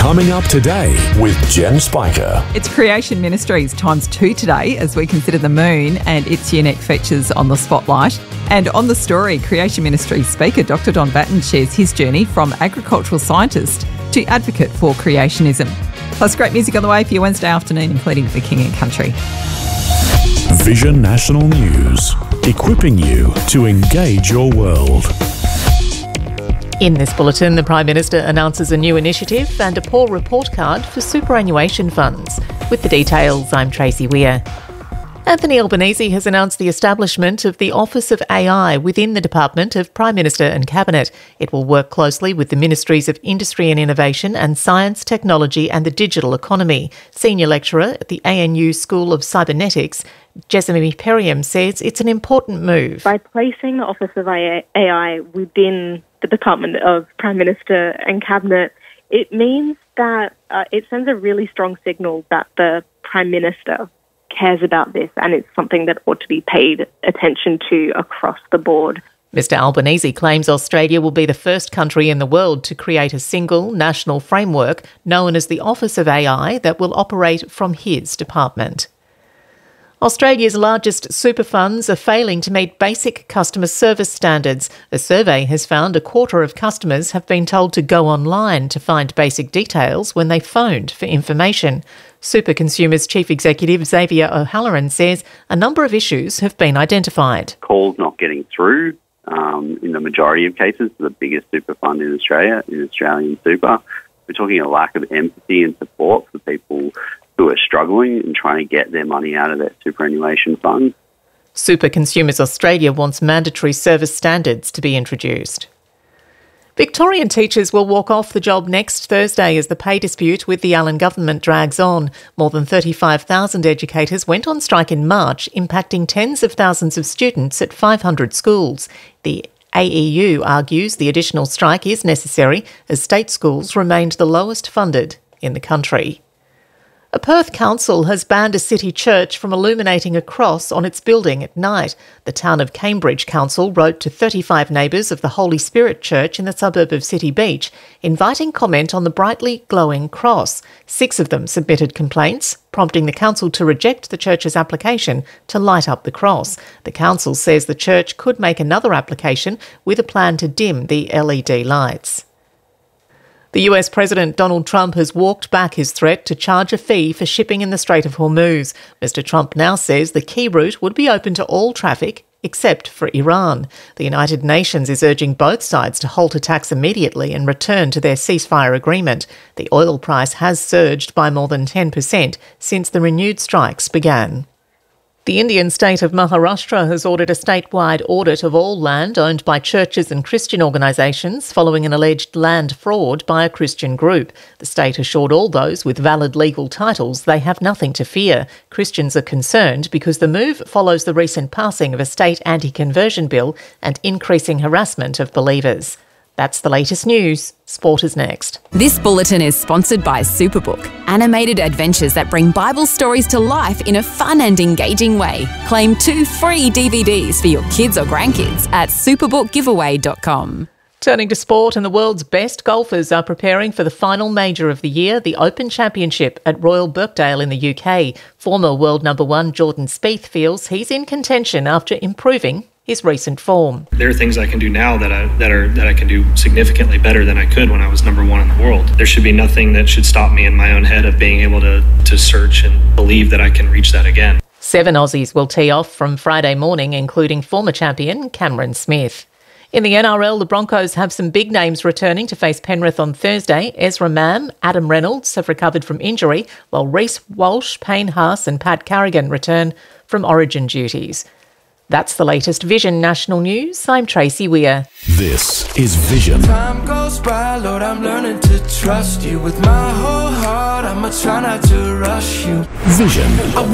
Coming up today with Jen Spiker. It's Creation Ministries ×2 today as we consider the moon and its unique features on the spotlight. And on the story, Creation Ministries speaker Dr. Don Batten shares his journey from agricultural scientist to advocate for creationism. Plus great music on the way for your Wednesday afternoon, including The King and Country. Vision National News, equipping you to engage your world. In this bulletin, the Prime Minister announces a new initiative and a poor report card for superannuation funds. With the details, I'm Tracy Weir. Anthony Albanese has announced the establishment of the Office of AI within the Department of Prime Minister and Cabinet. It will work closely with the Ministries of Industry and Innovation and Science, Technology and the Digital Economy. Senior lecturer at the ANU School of Cybernetics, Jessamine Perriam, says it's an important move. By placing the Office of AI within the Department of Prime Minister and Cabinet, it means that it sends a really strong signal that the Prime Minister cares about this and it's something that ought to be paid attention to across the board. Mr Albanese claims Australia will be the first country in the world to create a single national framework known as the Office of AI that will operate from his department. Australia's largest super funds are failing to meet basic customer service standards. A survey has found a quarter of customers have been told to go online to find basic details when they phoned for information. Super Consumers Chief Executive Xavier O'Halloran says a number of issues have been identified. Calls not getting through in the majority of cases, the biggest super fund in Australia is Australian Super. We're talking a lack of empathy and support for people who are struggling and trying to get their money out of their superannuation fund. Super Consumers Australia wants mandatory service standards to be introduced. Victorian teachers will walk off the job next Thursday as the pay dispute with the Allen government drags on. More than 35,000 educators went on strike in March, impacting tens of thousands of students at 500 schools. The AEU argues the additional strike is necessary as state schools remained the lowest funded in the country. A Perth council has banned a city church from illuminating a cross on its building at night. The town of Cambridge Council wrote to 35 neighbours of the Holy Spirit Church in the suburb of City Beach, inviting comment on the brightly glowing cross. 6 of them submitted complaints, prompting the council to reject the church's application to light up the cross. The council says the church could make another application with a plan to dim the LED lights. The US President Donald Trump has walked back his threat to charge a fee for shipping in the Strait of Hormuz. Mr Trump now says the key route would be open to all traffic except for Iran. The United Nations is urging both sides to halt attacks immediately and return to their ceasefire agreement. The oil price has surged by more than 10% since the renewed strikes began. The Indian state of Maharashtra has ordered a statewide audit of all land owned by churches and Christian organisations following an alleged land fraud by a Christian group. The state assured all those with valid legal titles they have nothing to fear. Christians are concerned because the move follows the recent passing of a state anti-conversion bill and increasing harassment of believers. That's the latest news. Sport is next. This bulletin is sponsored by Superbook, animated adventures that bring Bible stories to life in a fun and engaging way. Claim 2 free DVDs for your kids or grandkids at superbookgiveaway.com. Turning to sport, and the world's best golfers are preparing for the final major of the year, the Open Championship at Royal Birkdale in the UK. Former world number 1 Jordan Spieth feels he's in contention after improving his recent form. There are things I can do now that I can do significantly better than I could when I was number 1 in the world. There should be nothing that should stop me in my own head of being able to search and believe that I can reach that again. 7 Aussies will tee off from Friday morning, including former champion Cameron Smith. In the NRL, the Broncos have some big names returning to face Penrith on Thursday. Ezra Mam, Adam Reynolds have recovered from injury, while Reece Walsh, Payne Haas and Pat Carrigan return from Origin duties. That's the latest Vision National News. I'm Tracy Weir. This is Vision. Time goes by, Lord, I'm learning to trust you with my whole heart. I'ma try not to rush you. Vision.